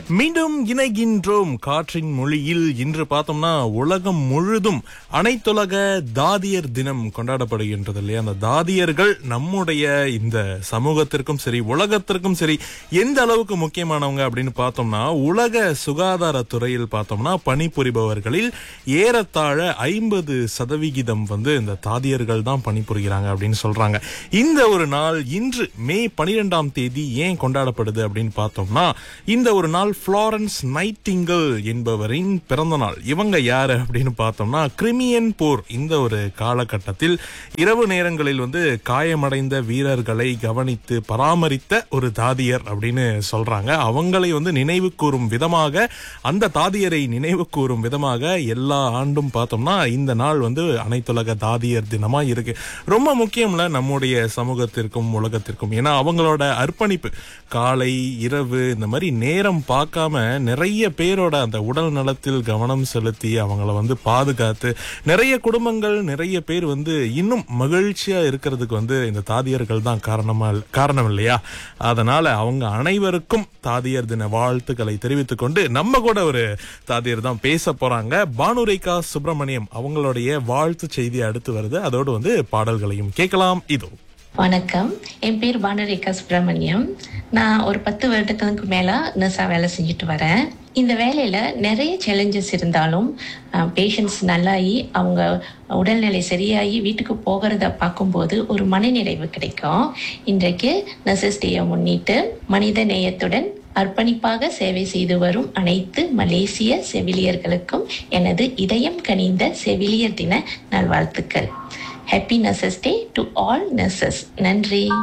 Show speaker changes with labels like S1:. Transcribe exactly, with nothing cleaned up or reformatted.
S1: மீண்டும் இணைகின்றோம் காற்றின் மொழியில். இன்று பார்த்தோம்னா உலகம் முழுதும் அனைத்துலக தாதியர் தினம் கொண்டாடப்படுகின்றது இல்லையா? அந்த தாதியர்கள் நம்முடைய இந்த சமூகத்திற்கும் சரி உலகத்திற்கும் சரி எந்த அளவுக்கு முக்கியமானவங்க அப்படின்னு பார்த்தோம்னா, உலக சுகாதாரத்துறையில் பார்த்தோம்னா பணிபுரிபவர்களில் ஏறத்தாழ ஐம்பது சதவிகிதம் வந்து இந்த தாதியர்கள் தான் பணிபுரிகிறாங்க அப்படின்னு சொல்றாங்க. இந்த ஒரு நாள் இன்று மே பனிரெண்டாம் தேதி ஏன் கொண்டாடப்படுது அப்படின்னு பார்த்தோம்னா, இந்த ஒரு நாள் ஃப்ளாரன்ஸ் நைட்டிங்கல் என்பவரின் பிறந்த நாள். இவங்க யாரு அப்படின்னு பார்த்தோம்னா, கிரிமியன் போர் இந்த ஒரு காலகட்டத்தில் இரவு நேரங்களில் வந்து காயமடைந்த வீரர்களை கவனித்து பராமரித்த ஒரு தாதியர் அப்படின்னு சொல்றாங்க. அவங்களை வந்து நினைவு கூறும் விதமாக, அந்த தாதியரை நினைவு கூறும் விதமாக எல்லா ஆண்டும் பார்த்தோம்னா இந்த நாள் வந்து அனைத்துலக தாதியர் தினமா இருக்கு. ரொம்ப முக்கியம்ல நம்முடைய சமூகத்திற்கும் உலகத்திற்கும். ஏன்னா அவங்களோட அர்ப்பணிப்பு காலை இரவு இந்த மாதிரி நேரம் பார்க்காம நிறைய பேரோட அந்த உடல் நலத்தில் கவனம் செலுத்தி அவங்கள வந்து பாதுகாத்து நிறைய குடும்பங்கள் நிறைய பேர் வந்து இன்னும் மகிழ்ச்சியா இருக்கிறதுக்கு வந்து இந்த தாதியர்கள் தான் காரணமா காரணம் இல்லையா? அதனால அவங்க அனைவருக்கும் தாதியர் தின வாழ்த்துக்களை தெரிவித்துக் கொண்டு நம்ம கூட ஒரு தாதியர் தான் பேச போறாங்க. பானுரேகா சுப்பிரமணியம் அவங்களுடைய வாழ்த்து செய்தி அடுத்து வருது. அதோடு வந்து பாடல்களையும் கேட்கலாம். இதோ
S2: வணக்கம், என் பேர் பானுரேகா சுப்பிரமணியம். நான் ஒரு பத்து வருடத்துக்கு மேல நர்ஸா வேலை செஞ்சுட்டு வரேன். இந்த வேலையில நிறைய சேலஞ்சஸ் இருந்தாலும் பேஷண்ட்ஸ் நல்லாயி அவங்க உடல்நிலை சரியாகி வீட்டுக்கு போகிறத பார்க்கும்போது ஒரு மனநிறைவு கிடைக்கும். இன்றைக்கு நர்சஸ் டேயை முன்னிட்டு மனித நேயத்துடன் அர்ப்பணிப்பாக சேவை செய்து வரும் அனைத்து மலேசிய செவிலியர்களுக்கும் எனது இதயம் கனிந்த செவிலியர் தின நல்வாழ்த்துக்கள். Happy nurses day to all nurses. நன்றி.